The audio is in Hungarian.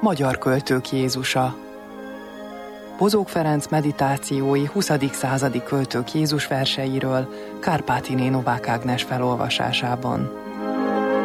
Magyar költők Jézusa. Bozók Ferenc meditációi 20. századi költők Jézus verseiről Kárpátiné Novák Ágnes felolvasásában.